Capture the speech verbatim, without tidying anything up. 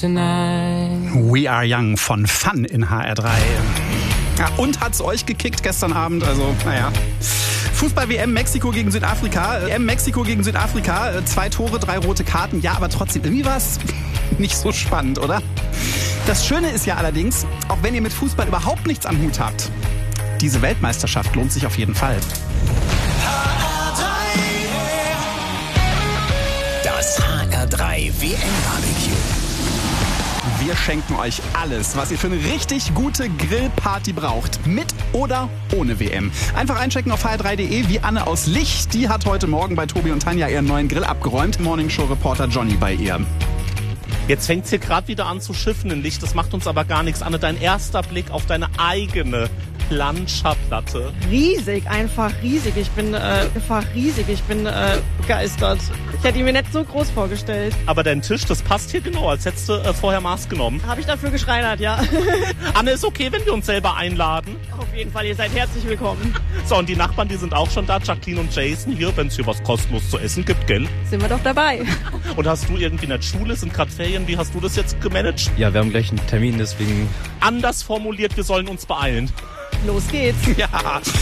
We Are Young von Fun in H R drei. Ja, und hat's euch gekickt gestern Abend? Also, naja. Fußball-W M Mexiko gegen Südafrika. W M Mexiko gegen Südafrika. Zwei Tore, drei rote Karten. Ja, aber trotzdem, irgendwie war es nicht so spannend, oder? Das Schöne ist ja allerdings, auch wenn ihr mit Fußball überhaupt nichts am Hut habt, diese Weltmeisterschaft lohnt sich auf jeden Fall. Das H R drei W M-Barbecue. Wir schenken euch alles, was ihr für eine richtig gute Grillparty braucht. Mit oder ohne W M. Einfach einchecken auf h r drei punkt de, wie Anne aus Lich. Die hat heute Morgen bei Tobi und Tanja ihren neuen Grill abgeräumt. Morningshow-Reporter Johnny bei ihr. Jetzt fängt es hier gerade wieder an zu schiffen in Licht. Das macht uns aber gar nichts. Anne, dein erster Blick auf deine eigene Plancha-Platte. Riesig, einfach riesig. Ich bin äh, einfach riesig. Ich bin äh, begeistert. Ich hätte ihn mir nicht so groß vorgestellt. Aber dein Tisch, das passt hier genau, als hättest du äh, vorher Maß genommen. Habe ich dafür geschreinert, ja. Anne, ist okay, wenn wir uns selber einladen? Auf jeden Fall, ihr seid herzlich willkommen. So, und die Nachbarn, die sind auch schon da. Jacqueline und Jason hier, wenn es hier was kostenlos zu essen gibt, gell? Sind wir doch dabei. Und hast du irgendwie in der Schule, sind gerade Ferien, wie hast du das jetzt gemanagt? Ja, wir haben gleich einen Termin, deswegen... Anders formuliert, wir sollen uns beeilen. Los geht's. Ja.